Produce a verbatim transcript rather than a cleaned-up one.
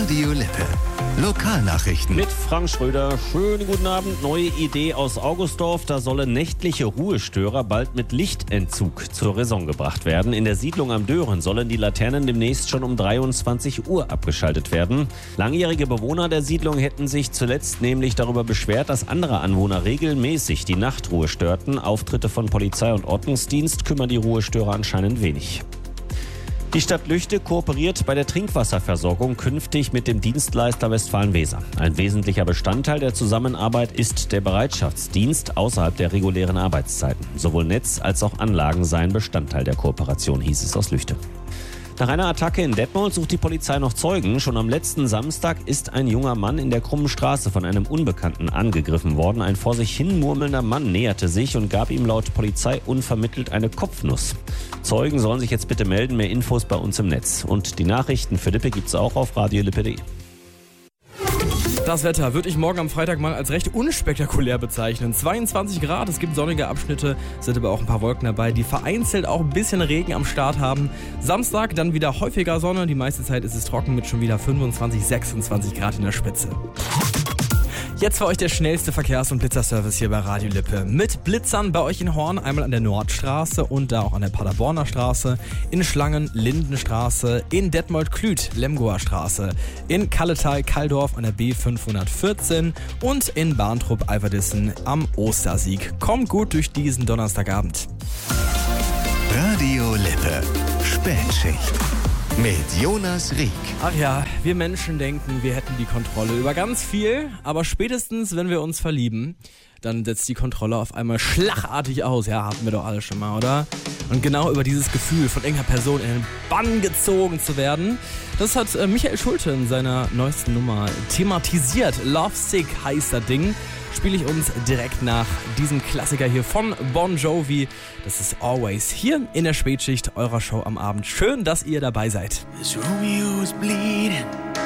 Radio Lippe. Lokalnachrichten. Mit Frank Schröder. Schönen guten Abend. Neue Idee aus Augustdorf. Da sollen nächtliche Ruhestörer bald mit Lichtentzug zur Raison gebracht werden. In der Siedlung am Dören sollen die Laternen demnächst schon um dreiundzwanzig Uhr abgeschaltet werden. Langjährige Bewohner der Siedlung hätten sich zuletzt nämlich darüber beschwert, dass andere Anwohner regelmäßig die Nachtruhe störten. Auftritte von Polizei und Ordnungsdienst kümmern die Ruhestörer anscheinend wenig. Die Stadt Lüchte kooperiert bei der Trinkwasserversorgung künftig mit dem Dienstleister Westfalen-Weser. Ein wesentlicher Bestandteil der Zusammenarbeit ist der Bereitschaftsdienst außerhalb der regulären Arbeitszeiten. Sowohl Netz als auch Anlagen seien Bestandteil der Kooperation, hieß es aus Lüchte. Nach einer Attacke in Detmold sucht die Polizei noch Zeugen. Schon am letzten Samstag ist ein junger Mann in der Krummen Straße von einem Unbekannten angegriffen worden. Ein vor sich hin murmelnder Mann näherte sich und gab ihm laut Polizei unvermittelt eine Kopfnuss. Zeugen sollen sich jetzt bitte melden. Mehr Infos bei uns im Netz. Und die Nachrichten für Lippe gibt's auch auf radiolippe punkt de. Das Wetter würde ich morgen am Freitag mal als recht unspektakulär bezeichnen. zweiundzwanzig Grad, es gibt sonnige Abschnitte, sind aber auch ein paar Wolken dabei, die vereinzelt auch ein bisschen Regen am Start haben. Samstag dann wieder häufiger Sonne, die meiste Zeit ist es trocken mit schon wieder fünfundzwanzig, sechsundzwanzig Grad in der Spitze. Jetzt für euch der schnellste Verkehrs- und Blitzerservice hier bei Radio Lippe. Mit Blitzern bei euch in Horn, einmal an der Nordstraße und da auch an der Paderborner Straße, in Schlangen, Lindenstraße, in Detmold-Klüt, Lemgoer Straße, in Kalletal, Kaldorf an der B fünfhundertvierzehn und in Barntrup-Alverdissen am Ostersieg. Kommt gut durch diesen Donnerstagabend. Radio Lippe. Spätschicht. Mit Jonas Rieck. Ach ja, wir Menschen denken, wir hätten die Kontrolle über ganz viel, aber spätestens, wenn wir uns verlieben, dann setzt die Kontrolle auf einmal schlagartig aus. Ja, hatten wir doch alle schon mal, oder? Und genau über dieses Gefühl, von irgendeiner Person in den Bann gezogen zu werden, das hat äh, Michael Schulte in seiner neuesten Nummer thematisiert. Love Sick heißt das Ding. Spiele ich uns direkt nach diesem Klassiker hier von Bon Jovi. Das ist Always hier in der Spätschicht eurer Show am Abend. Schön, dass ihr dabei seid. This Romeo is bleeding.